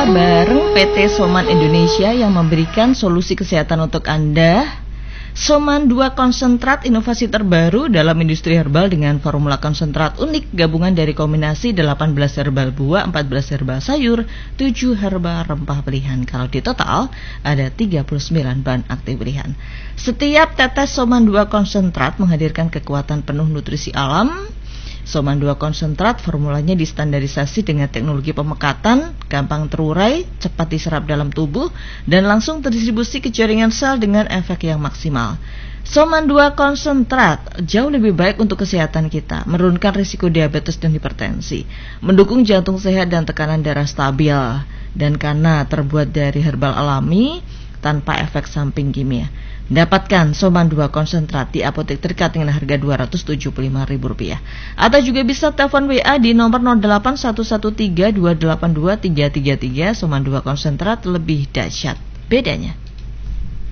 bareng PT Soman Indonesia yang memberikan solusi kesehatan untuk Anda. Soman 2 konsentrat inovasi terbaru dalam industri herbal dengan formula konsentrat unik gabungan dari kombinasi 18 herbal buah, 14 herbal sayur, 7 herbal rempah pilihan. Kalau di total ada 39 bahan aktif pilihan. Setiap tetes Soman 2 konsentrat menghadirkan kekuatan penuh nutrisi alam. Soman 2 konsentrat formulanya distandarisasi dengan teknologi pemekatan, gampang terurai, cepat diserap dalam tubuh, dan langsung terdistribusi ke jaringan sel dengan efek yang maksimal. Soman 2 konsentrat jauh lebih baik untuk kesehatan kita, menurunkan risiko diabetes dan hipertensi, mendukung jantung sehat dan tekanan darah stabil, dan karena terbuat dari herbal alami tanpa efek samping kimia. Dapatkan Soman 2 konsentrat di apotek terdekat dengan harga Rp275.000. Atau juga bisa telepon WA di nomor 08113282333. Soman 2 konsentrat lebih dahsyat bedanya.